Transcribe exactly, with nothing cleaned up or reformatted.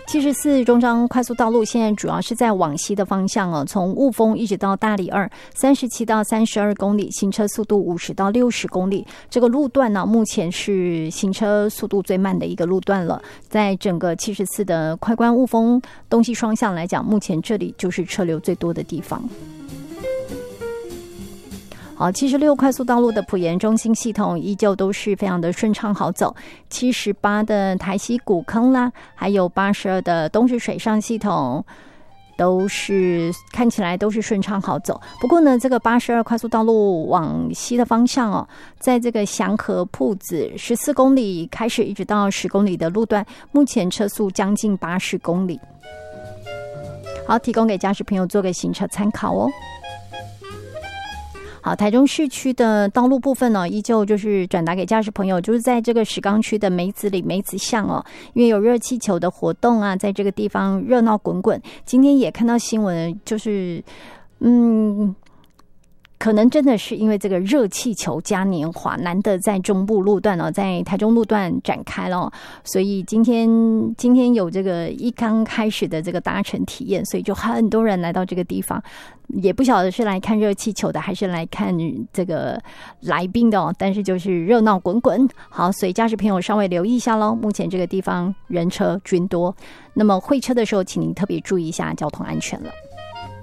七十四中彰快速道路现在主要是在往西的方向哦，从雾峰一直到大里二，三十七到三十二公里，行车速度五十到六十公里。这个路段呢，目前是行车速度最慢的一个路段了。在整个七十四的快关雾峰东西双向来讲，目前这里就是车流最多的地方。好，七十六快速道路的埔盐中心系统依旧都是非常的顺畅好走，七十八的台西古坑啦，还有八十二的东势水上系统都是看起来都是顺畅好走。不过呢，这个八十二快速道路往西的方向哦，在这个祥和铺子十四公里开始一直到十公里的路段，目前车速将近八十公里。好，提供给驾驶朋友做个行车参考哦。好，台中市区的道路部分呢、哦，依旧就是转达给驾驶朋友，就是在这个石冈区的梅子里梅子巷哦，因为有热气球的活动啊，在这个地方热闹滚滚。今天也看到新闻，就是嗯。可能真的是因为这个热气球嘉年华难得在中部路段哦，在台中路段展开了、哦，所以今天今天有这个一刚开始的这个搭乘体验，所以就很多人来到这个地方，也不晓得是来看热气球的还是来看这个来宾的哦，但是就是热闹滚滚。好，所以驾驶朋友稍微留意一下咯，目前这个地方人车均多，那么会车的时候请您特别注意一下交通安全了。